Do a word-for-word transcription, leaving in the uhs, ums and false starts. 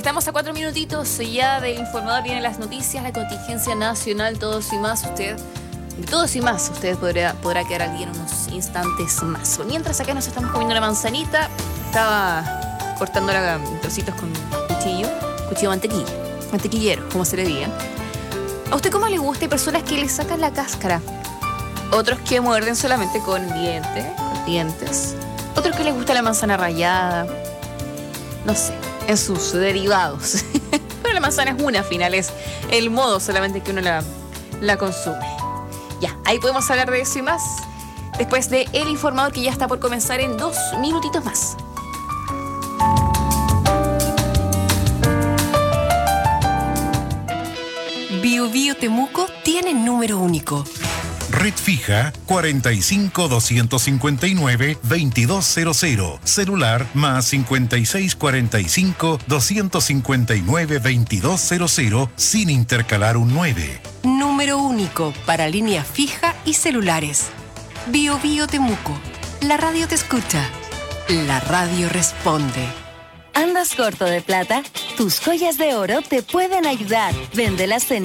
Estamos a cuatro minutitos ya del informador. Vienen las noticias, la contingencia nacional, todos y más. Usted, de todos y más, usted podrá, podrá quedar al día en unos instantes más. Mientras acá nos estamos comiendo una manzanita, estaba cortándola en trocitos con cuchillo, cuchillo mantequilla, mantequillero, como se le diga. ¿A usted cómo le gusta? Hay personas que le sacan la cáscara, otros que muerden solamente con dientes, con dientes, otros que les gusta la manzana rallada, no sé, en sus derivados. Pero la manzana es una, al final es el modo solamente que uno la, la consume. Ya, ahí podemos hablar de eso y más después de El Informador, que ya está por comenzar en dos minutitos más. Bio Bio Temuco tiene número único. Red fija cuarenta y cinco, doscientos cincuenta y nueve, veintidós cero cero. Celular más cincuenta y seis, cuarenta y cinco, doscientos cincuenta y nueve, veintidós cero cero sin intercalar un nueve. Número único para línea fija y celulares. Bio Bio Temuco. La radio te escucha. La radio responde. ¿Andas corto de plata? Tus joyas de oro te pueden ayudar. Véndelas en